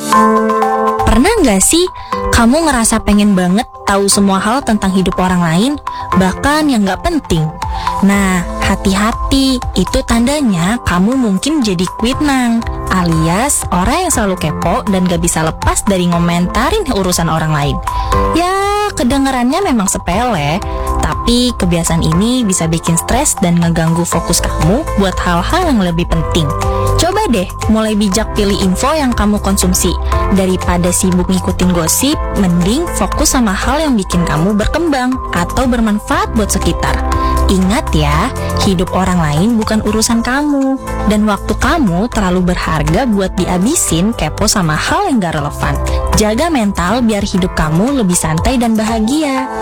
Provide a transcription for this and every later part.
Pernah nggak sih kamu ngerasa pengen banget tahu semua hal tentang hidup orang lain, bahkan yang nggak penting? Nah, hati-hati, itu tandanya kamu mungkin jadi kuitnang, alias orang yang selalu kepo dan gak bisa lepas dari ngomentarin urusan orang lain. Ya, kedengarannya memang sepele, tapi kebiasaan ini bisa bikin stres dan ngeganggu fokus kamu buat hal-hal yang lebih penting. Coba deh mulai bijak pilih info yang kamu konsumsi. Daripada sibuk ngikutin gosip, mending fokus sama hal yang bikin kamu berkembang atau bermanfaat buat sekitar. Ingat ya, hidup orang lain bukan urusan kamu. Dan waktu kamu terlalu berharga buat dihabisin kepo sama hal yang gak relevan. Jaga mental biar hidup kamu lebih santai dan bahagia.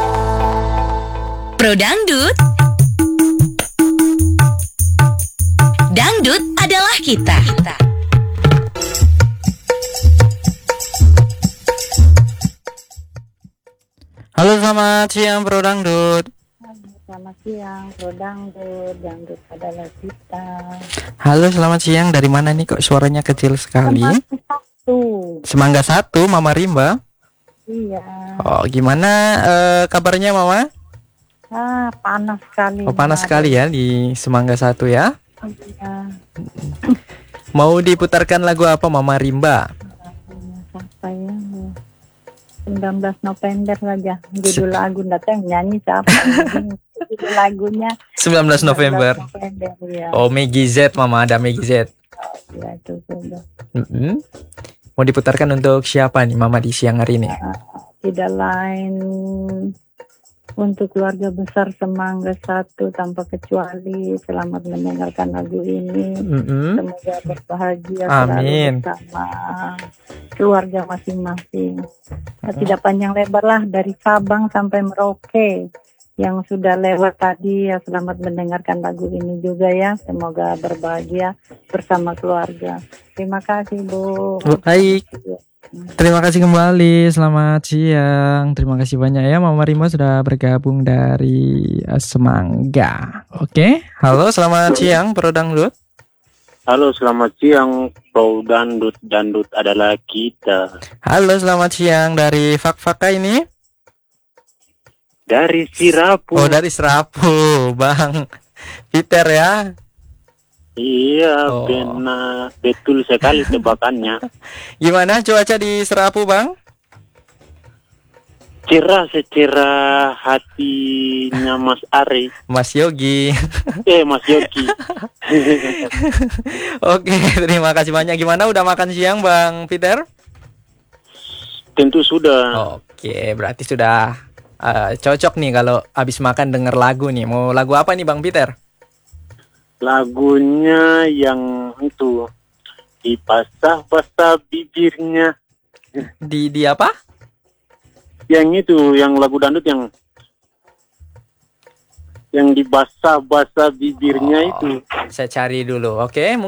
Pro Dangdut. Dangdut adalah kita. Halo, selamat siang Pro Dangdut. Selamat siang, Pro Dangdut, Dangdut adalah kita. Halo, selamat siang. Dari mana nih kok suaranya kecil sekali? Semangga 1, Mama Rimba. Iya. Oh, gimana kabarnya Mama? Panas sekali. Oh, panas sekali ya di Semangga 1 ya. Iya. Mau diputarkan lagu apa Mama Rimba? Siapa ya? 19 November saja. Judul lagu datang nyanyi siapa? Judul lagunya 19 November. Ya. Oh, Meggy Z Mama, ada Meggy Z. Ya, itu sudah. Mau diputarkan untuk siapa nih Mama di siang hari ini? Tidak lain untuk keluarga besar Semangga 1 tanpa kecuali. Selamat mendengarkan lagu ini. Semoga berbahagia Amin. selalu bersama keluarga masing-masing. Tidak panjang lebar lah, dari Sabang sampai Merauke yang sudah lewat tadi ya. Selamat mendengarkan lagu ini juga ya. Semoga berbahagia bersama keluarga. Terima kasih Bu. Baik. Terima kasih kembali, selamat siang. Terima kasih banyak ya Mama Rimba sudah bergabung dari Semangga. Oke, halo selamat siang Pro Dangdut. Halo, selamat siang Pro Dangdut, Dangdut adalah kita. Halo, selamat siang dari Fak-Faka ini. Dari Sirapu. Oh, dari Serapu, Bang Peter ya. Iya, Oh. benar, betul sekali tebakannya. Gimana cuaca di Serapu, Bang? Cerah secerah hatinya Mas Ari. Mas Yogi. Mas Yogi. Oke, terima kasih banyak. Gimana udah makan siang, Bang Peter? Tentu sudah. Oke, berarti sudah cocok nih kalau habis makan denger lagu nih. Mau lagu apa nih, Bang Peter? Lagunya yang itu dipasah-pasah bibirnya. Di apa? Yang itu, yang lagu dangdut yang dibasah-basah bibirnya itu. Saya cari dulu, oke?